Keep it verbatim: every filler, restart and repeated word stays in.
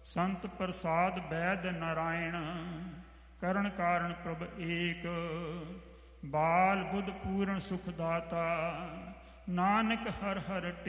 ਸੰਤ ਪ੍ਰਸਾਦ ਬੈਦ ਨਾਰਾਇਣ, ਕਰਨ ਕਾਰਨ ਪ੍ਰਭ ਏਕ। ਬਾਲ ਬੁੱਧ ਪੂਰਨ ਸੁਖ ਦਾਤਾ, ਨਾਨਕ ਹਰ ਹਰ